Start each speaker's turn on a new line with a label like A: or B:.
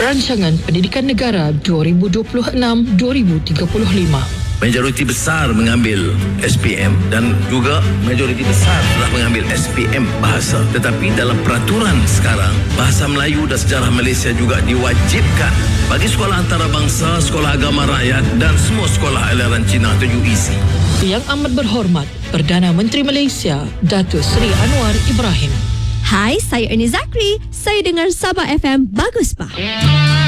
A: Rancangan Pendidikan Negara 2026-2035.
B: Majoriti besar mengambil SPM dan juga majoriti besar telah mengambil SPM bahasa. Tetapi dalam peraturan sekarang, bahasa Melayu dan sejarah Malaysia juga diwajibkan bagi sekolah antarabangsa, sekolah agama rakyat dan semua sekolah aliran Cina atau UEC.
A: Yang amat berhormat Perdana Menteri Malaysia Datuk Seri Anwar Ibrahim.
C: Hai, saya Ernie Zakri. Saya dengar Sabah FM Bagus Bah.